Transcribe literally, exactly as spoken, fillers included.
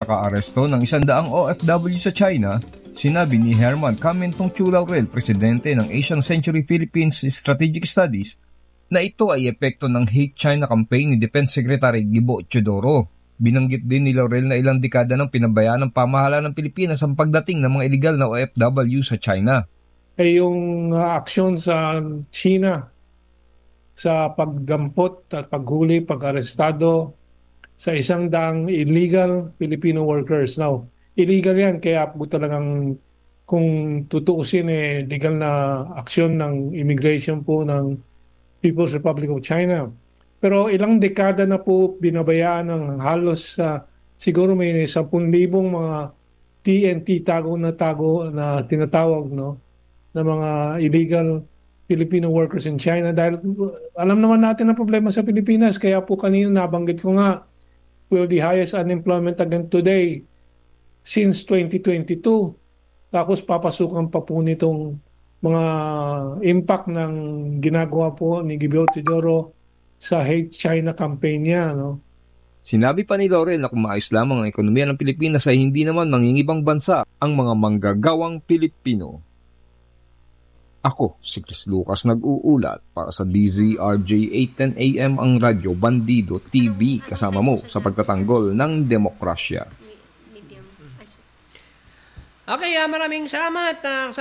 pagkakaaresto ng isang daang O F W sa China, sinabi ni Herman Camentong Chu Laurel, presidente ng Asian Century Philippines Strategic Studies, na ito ay epekto ng Hate China campaign ni Defense Secretary Gibo Teodoro. Binanggit din ni Laurel na ilang dekada ng pinabayaan ng pamahalaan ng Pilipinas ang pagdating ng mga illegal na O F W sa China. Eh yung uh, aksyon sa China sa pagdampot at paghuli, pag-arestado sa isang daang illegal Filipino workers. Now, illegal yan kaya po talagang kung tutuusin eh legal na aksyon ng immigration po ng People's Republic of China. Pero ilang dekada na po binabayaan ng halos uh, siguro may sampung libong mga T N T tago na tago na tinatawag no na mga illegal Filipino workers in China dahil alam naman natin ang problema sa Pilipinas kaya po kanina nabanggit ko nga will the highest unemployment again today since twenty twenty-two. Tapos papasukan pa po nitong mga impact ng ginagawa po ni Gibo Teodoro sa Hate China campaign niya. No? Sinabi pa ni Laurel na kung maayos lamang ang ekonomiya ng Pilipinas ay hindi naman mangingibang bansa ang mga manggagawang Pilipino. Ako, si Chris Lucas nag-uulat para sa D Z R J eight ten A M ang Radyo Bandido T V kasama mo sa pagtatanggol ng demokrasya. Okay, uh, maraming salamat. Uh,